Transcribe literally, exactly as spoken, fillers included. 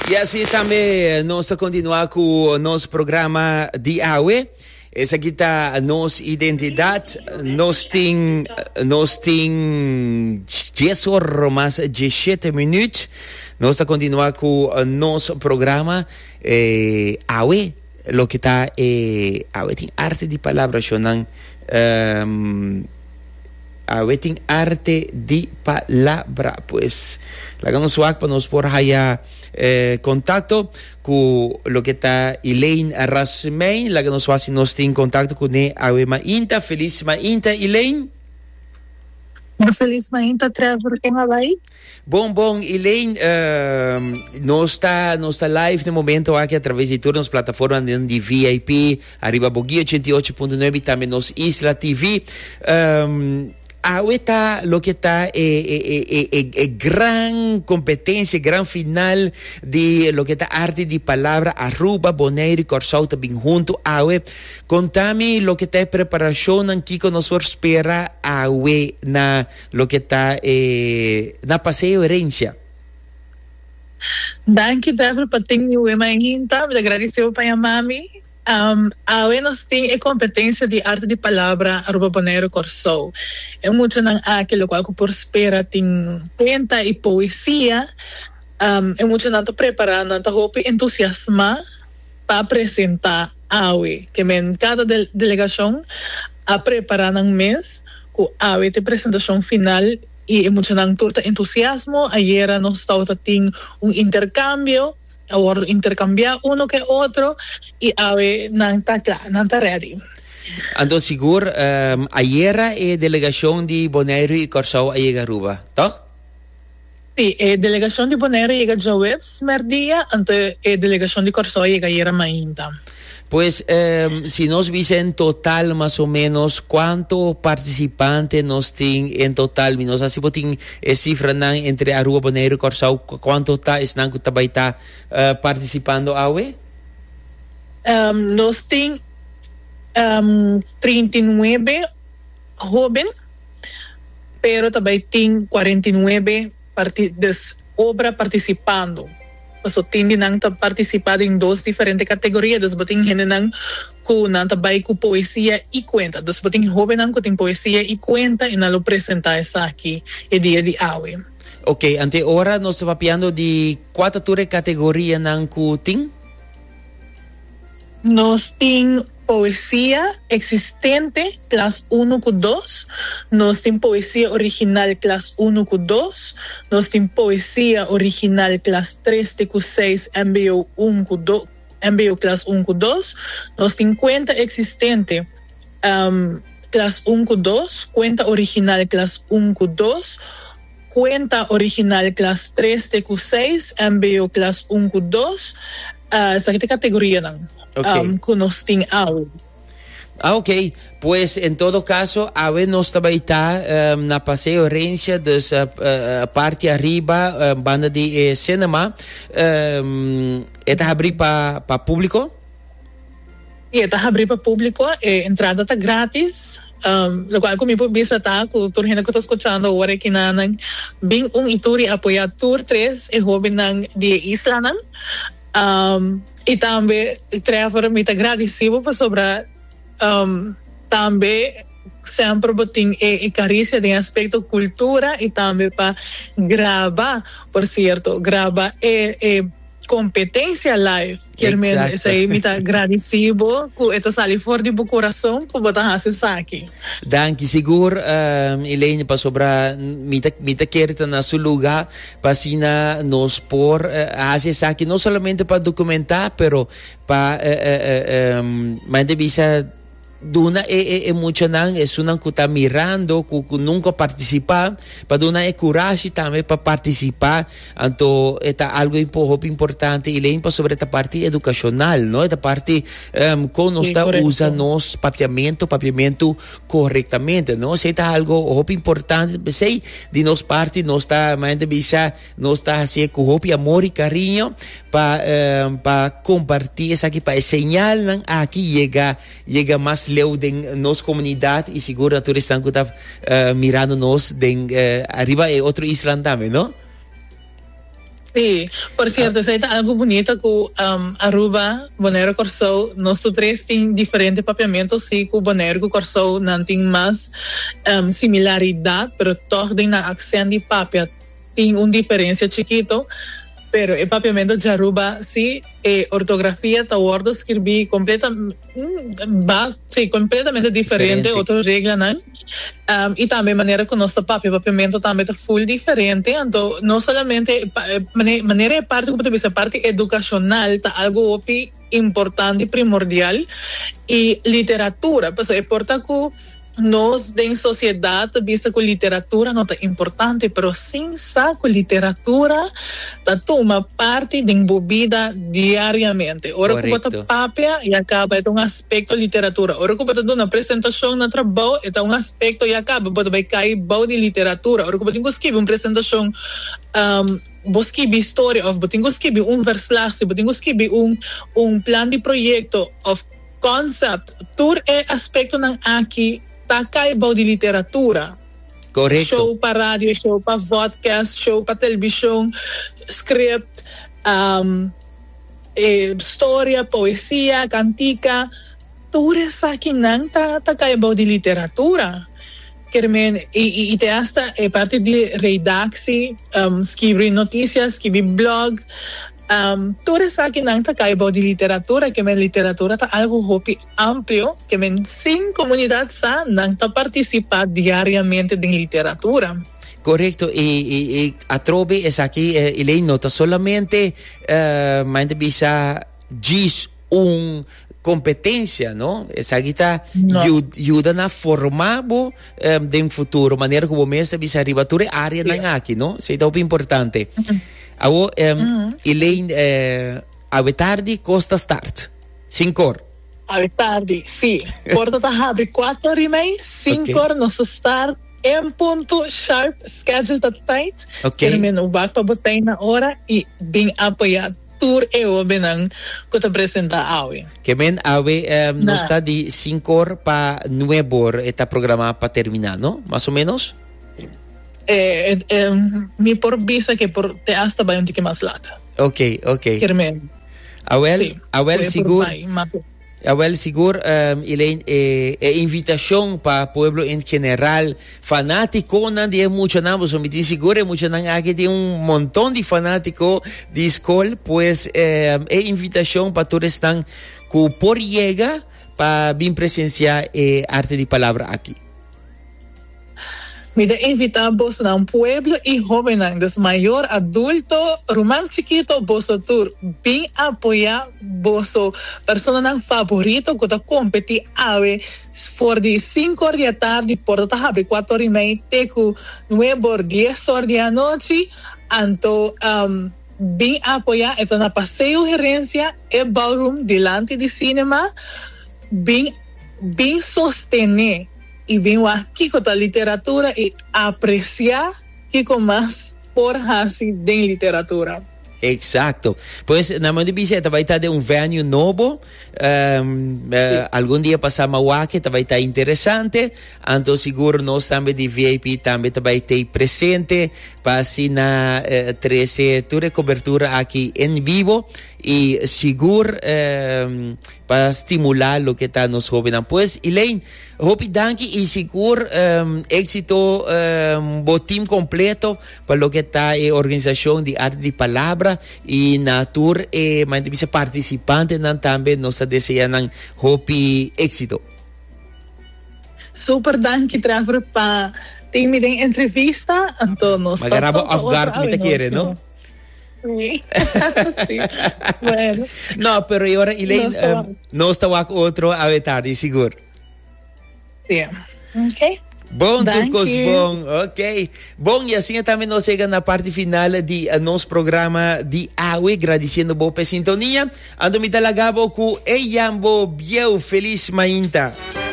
E assim também nós continuar com o nosso programa de A U E. Essa aqui está a nossa identidade. Nós tem, nós tem dez horas mais dezessete minutos. Nós está continuar com o nosso programa eh, A U E. Lo que está eh, A U E tem arte de palavras, Shonan. Um, A U E tem arte de palavra. Pues, hagamos suak para nos por allá. Eh, contacto con lo que está Elaine Rasmein, la que nos va a nos tiene contacto con A U E Mainta. Feliz Mainta, Elaine. Feliz Mainta, tres por qué me va ahí. Bom, bom, Elaine, uh, nós está, nós está live no momento aqui através de todas as plataformas de V I P, Arriba Boguia ochenta e oito ponto nove, também nos Isla T V. Um, A U E está, lo que está, é, é, é, é, é gran competência, gran final de lo que está arte de palavra, Aruba, Bonaire e Corsau também junto. A U E, contame lo que está preparação aqui que nós vamos esperar a U E na lo que está eh, na passeio herência. Danke dafür, para ter o E Mainta, me agradeceu para a mami. Um, a U E nós tem a competência de arte de palavra Aruba Bonaire Corsau. É muito não aquilo qual que por espera tem poeta e poesia. Um, é muito não preparando, não hope entusiasmar para apresentar a U E. Que em cada de, delegação a preparar um mês com a U E tem apresentação final e é muito não torta entusiasmo. Ayer nós estávamos tendo um intercâmbio. Ahora intercambiar uno que otro y a ver, no está claro, no está ready. Então, seguro, um, ayer a delegação de Bonaire e Corsau a llegar a Aruba, tá? Sim, a delegação de Bonaire chega já webs merdia, então a delegação de Corsau chega ayer ainda. Pues, eh, si nos dice en total más o menos cuánto participantes nos tienen en total, nos así botin es cifra nan entre Aruba, Bonaire y Corsau, cuánto está es nan que está uh, participando A U E? Um, nos tienen um, treinta y nueve jóvenes, pero también tienen cuarenta y nueve parti- des obras participando. So tindi nang ta participado em duas diferentes categorias, dos botin gente nang ku nang tabay ku poesia e cuenta, dos botin jovem nang ku tem poesia e cuenta e nalo apresentar essa aqui e dia de A U E. Ok, ante ora nós estamos falando de quatro ture categoria nang ku ting? Nós tem poesia existente, classe um com dois. Nós tem poesia original, classe um com dois. Nós tem poesia original, classe três com seis, M B O um com dois, M B O classe um com dois. Nós tem conta existente, um, classe um com dois. Conta original, classe um com dois. Conta original, classe três com seis, M B O classe um com dois. Uh, essa aqui é a categoria, não? Okay. Um, que nós tem A U E. Ah, ok. Pues en todo caso, a ver, nós também está um, na passeio herência dessa uh, uh, parte arriba, uh, banda de uh, cinema. Um, está abrir para pa público? E está abrir para público, a entrada está grátis. Um, lo qual comigo bisa tá, com toda gente que está escutando agora aqui na bem um ituri apoiar tour três e hobby nang de Isla nang. Um, e também trevo muito agradecido para sobrar um, também sempre botin e, e carícia de aspecto cultura e também para gravar, por certo, gravar e, e competência live, que é isso aí me tá agradecido, que это sale fora do coração, que botar essa aqui. Danke, seguro, um, Elaine, para sobrar, me tá, me tá querendo na seu lugar, para sina nos por uh, fazer aqui, não somente para documentar, pero para, uh, uh, um, mas deve ser Duna é, é, é muito não, é uma que está mirando, que nunca participar, para Duna é coragem também para participar, então é algo importante e lembra sobre esta parte educacional, não? Esta parte um, como nós está usando nosso papiamento, papiamento corretamente, não? Se é algo muito importante, sei de nossa parte nós está, mas bisa nós está assim com muito amor e carinho para um, para compartilhar isso aqui, para ensinar aqui chega chega mais leu de nossa comunidade e seguro todos estão uh, mirando nós de uh, arriba é outro Islândia também, não? Sí, por cierto, isso aí tá algo bonito que um, Aruba, Bonaire, Corsou, nós três tem diferentes papiamentos, sim, que o Bonaire e Corsou não tem mais um, similaridade, mas todos na accent de papia tem uma diferença chiquito, pero o papiamento de Aruba, sim, é ortografia, tá ordo escrevi completamente, sim, completamente diferente, diferente. Outra regra, não? Um, e também a maneira que o nosso papel, papiamento também está full diferente, então não somente maneira é parte, como tu disse, parte educacional, está algo importante, primordial, e literatura, pues é importa que nós, em sociedade, vista que literatura não é importante, mas sim sabe que literatura está uma parte de envolvida diariamente. Ora que você papia e acaba, é um aspecto de literatura. Ora que você dá uma apresentação no trabalho, é um aspecto e acaba, você vai cair bom de literatura. Ora que você tem que escrever uma apresentação, um, você escreve história, ou você tem que escrever um verslag, você tem que escrever um, um plano de projeto, ou concept. Tudo é aspecto não aqui. Tá caibo de literatura. Correto. Show para rádio, show para podcast, show para televisão, script, um, eh, história, poesia, cantica. Tudo isso aqui não tá, tá caibo de literatura. E, e, e te hasta é parte de redação, um, escrever notícias, escrever blog. Um, tudo isso aqui não está caibo de literatura, que a literatura está algo hopi amplo, que a sim comunidade sa não está participando diariamente de literatura. Correcto, y, y, y a trove es aquí, eh, y le nota solamente, uh, mente bisa gis un competencia, ¿no? Esa guita no. ayuda a formar um, de un futuro, manera como mestre bisa arribature área yeah. nan aqui, ¿no? Isso é tão importante. Mm-hmm. Awo, um, mm-hmm. Elaine, uh, ave tarde, costa start. Cincor. Ave tarde, sì. Porta ta abre quatro e meia, cincor, okay. Nosso start em ponto sharp, schedule ta tight. Ok. Termino, vai para botar na hora e bem apoiado. Tour eu benang ko te presenta awe. Que men awe um, no está de cincor pa nueve está programada para terminar, ¿no? Más o menos. Eh, eh, eh, mi por visa que por te hasta vai um tique mais larga. Ok, ok. Kermen. Awel, sí, awel seguro. Awel seguro, um, Elaine, eh, eh, invitação para pueblo em geral, fanático, não de mucho nada, so me diz seguro, mucho nada, aqui tem um montão de fanático de escola, pues eh, é invitação para todos estão que por llega para vir presenciar eh, arte de palavra aqui. Me de invitar vos a un pueblo y joven, des mayor, adulto, román chiquito, vos tour, bien apoyar vos persona favorito que te competi ave for de cinco horas de tarde por ta abre cuatro y media tecu nueve or diez horas de noche anto um, bien apoyar eta na paseo gerencia e ballroom delante de cinema bien bien sostener e venho aqui com a literatura e apreciar que com mais por assim de literatura. Exacto. Pues na mão de bicicleta vai estar de um venue novo. Um, uh, algum dia passar Mauaque vai estar interessante. Então seguro nós também de V I P também vai ter presente para assim na uh, treze toda cobertura aqui em vivo e seguro um, para estimular o que está nos jovens. Pues Elaine, hope danke e seguro um, éxito um, bom time completo para o que está a organização de arte de palavra e na tour e eh, mas participante nan também nós desejamos hope éxito. Super danke Trevor para ter me den entrevista então nós magarabo afgar me te quiere, ¿no? Sí. Sí. Bueno. No, pero ahora Elaine um, no está outro a vetar, seguro. Yeah. Okay. Bom, Turcos, bom, ok. Bom, e assim também nós chegamos na parte final de uh, nosso programa de Awe, agradecendo boa sintonia. Ando me talagabo com Eyambo Biel Feliz Mainta.